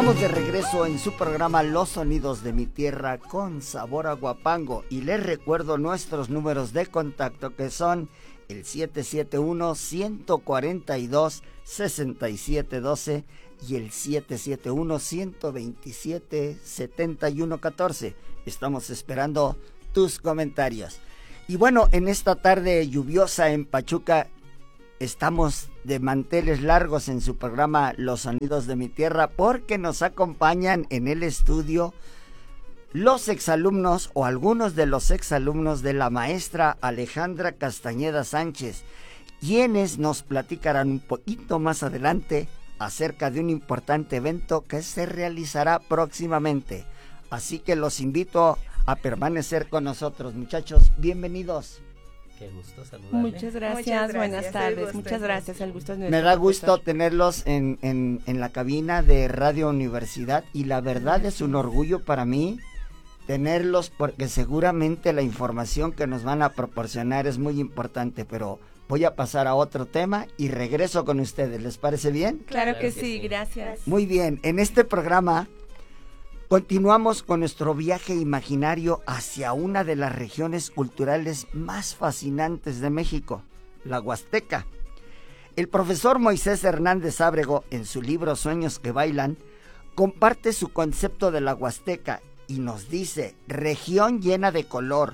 Estamos de regreso en su programa Los Sonidos de mi Tierra con sabor a Huapango y les recuerdo nuestros números de contacto que son el 771-142-6712 y el 771-127-7114. Estamos esperando tus comentarios. Y bueno, en esta tarde lluviosa en Pachuca, estamos de manteles largos en su programa Los Sonidos de mi Tierra porque nos acompañan en el estudio los exalumnos o algunos de los exalumnos de la maestra Alejandra Castañeda Sánchez, quienes nos platicarán un poquito más adelante acerca de un importante evento que se realizará próximamente. Así que los invito a permanecer con nosotros, muchachos. Bienvenidos. Qué gusto saludarle. Muchas gracias, buenas tardes, muchas gracias, el gusto es nuestro. Me da gusto tenerlos en la cabina de Radio Universidad y la verdad es un orgullo para mí tenerlos porque seguramente la información que nos van a proporcionar es muy importante, pero voy a pasar a otro tema y regreso con ustedes, ¿les parece bien? Claro que sí, gracias. Muy bien, en este programa continuamos con nuestro viaje imaginario hacia una de las regiones culturales más fascinantes de México, la Huasteca. El profesor Moisés Hernández Ábrego, en su libro Sueños que Bailan, comparte su concepto de la Huasteca y nos dice: región llena de color.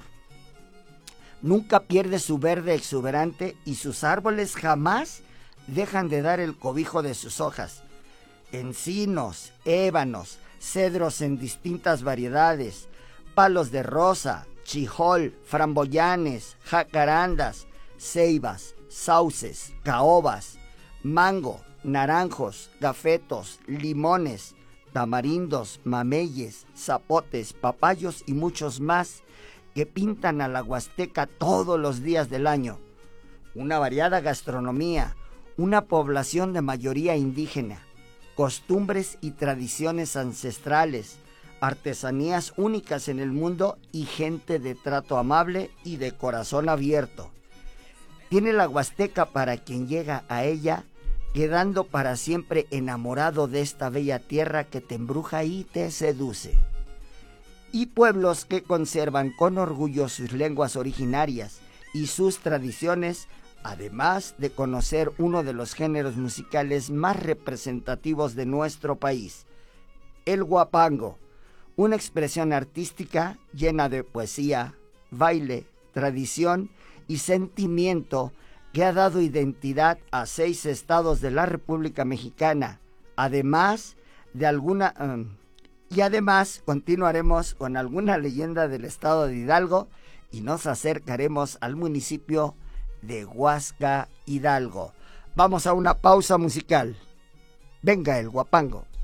Nunca pierde su verde exuberante y sus árboles jamás dejan de dar el cobijo de sus hojas. Encinos, ébanos, cedros en distintas variedades, palos de rosa, chijol, framboyanes, jacarandas, ceibas, sauces, caobas, mango, naranjos, gafetos, limones, tamarindos, mameyes, zapotes, papayos y muchos más que pintan a la Huasteca todos los días del año. Una variada gastronomía, una población de mayoría indígena, costumbres y tradiciones ancestrales, artesanías únicas en el mundo y gente de trato amable y de corazón abierto. Tiene la Huasteca para quien llega a ella, quedando para siempre enamorado de esta bella tierra que te embruja y te seduce. Y pueblos que conservan con orgullo sus lenguas originarias y sus tradiciones, además de conocer uno de los géneros musicales más representativos de nuestro país, el huapango, una expresión artística llena de poesía, baile, tradición y sentimiento que ha dado identidad a 6 estados de la República Mexicana, además continuaremos con alguna leyenda del estado de Hidalgo y nos acercaremos al municipio de Huasca Hidalgo. Vamos a una pausa musical. Venga el huapango.